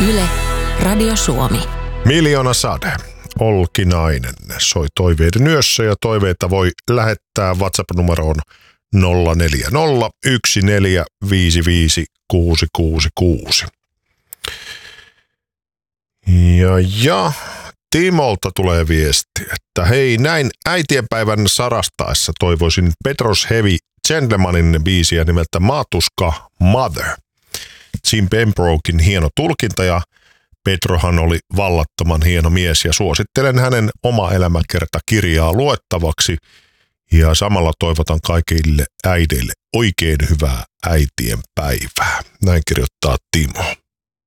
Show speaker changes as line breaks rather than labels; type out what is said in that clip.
Yle, Radio Suomi.
Miljoona Sade, Olkinainen soi toiveiden yössä ja toiveita voi lähettää WhatsApp-numeroon 0401455666. Ja Timolta tulee viesti, että hei, näin äitienpäivän sarastaessa toivoisin Petros Heavy Gentlemanin biisiä nimeltä Matuska Mother. Jim Pembroken hieno tulkinta ja Petrohan oli vallattoman hieno mies ja suosittelen hänen oma elämäkertakirjaa luettavaksi ja samalla toivotan kaikille äideille oikein hyvää äitien päivää. Näin kirjoittaa Timo.